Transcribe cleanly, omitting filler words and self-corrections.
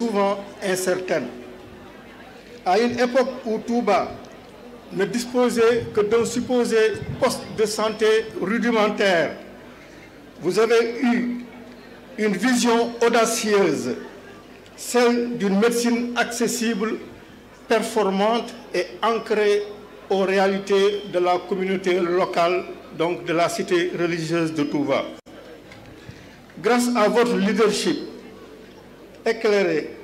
souvent incertaine. À une époque où Touba ne disposait que d'un supposé poste de santé rudimentaire, vous avez eu une vision audacieuse, celle d'une médecine accessible, performante et ancrée aux réalités de la communauté locale, donc de la cité religieuse de Touba. Grâce à votre leadership éclairé